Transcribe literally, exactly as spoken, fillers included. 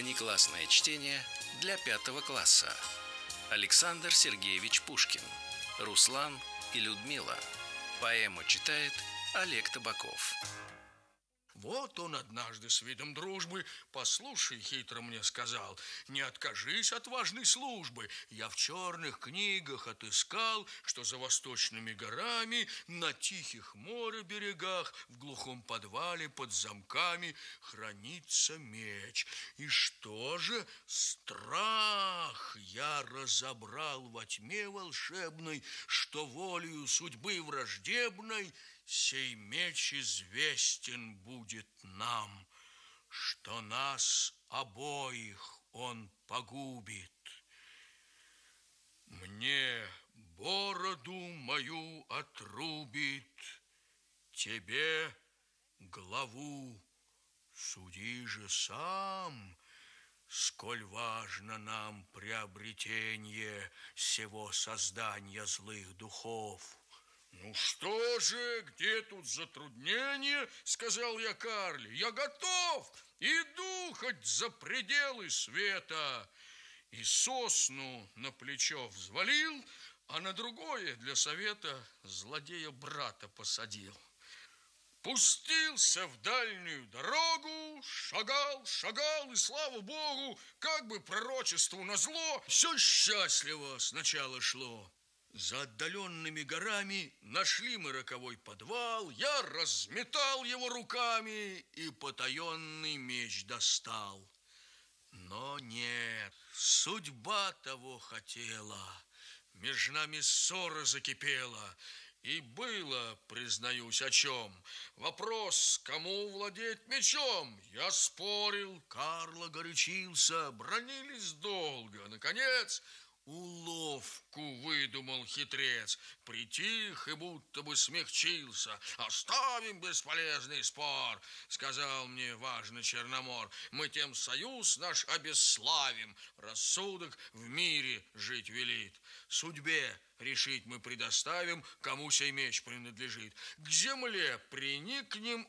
Внеклассное чтение для пятого класса. Александр Сергеевич Пушкин. Руслан и Людмила. Поэму читает Олег Табаков. Вот он однажды с видом дружбы: послушай, хитро мне сказал, не откажись от важной службы. Я в черных книгах отыскал, что за восточными горами, на тихих море берегах, в глухом подвале под замками хранится меч. И что же? Страх! Я разобрал во тьме волшебной, что волею судьбы враждебной сей меч известен будет нам, что нас обоих он погубит. Мне бороду мою отрубит, тебе главу. Суди же сам, сколь важно нам приобретение сего создания злых духов. Ну что же, где тут затруднение, сказал я Карле. Я готов, иду хоть за пределы света. И сосну на плечо взвалил, а на другое для совета злодея брата посадил. Пустился в дальнюю дорогу, шагал, шагал, и, слава богу, как бы пророчеству назло, все счастливо сначала шло. За отдаленными горами нашли мы роковой подвал, я разметал его руками и потаенный меч достал. Но нет, судьба того хотела, между нами ссора закипела, и было, признаюсь, о чем. Вопрос, кому владеть мечом. Я спорил, Карло горячился, бранились долго. Наконец, уловку выдумал хитрец, притих и будто бы смягчился. Оставим бесполезный спор, сказал мне важно Черномор. Мы тем союз наш обесславим, рассудок в мире жить велит. Судьбе решить мы предоставим, кому сей меч принадлежит. К земле приникнем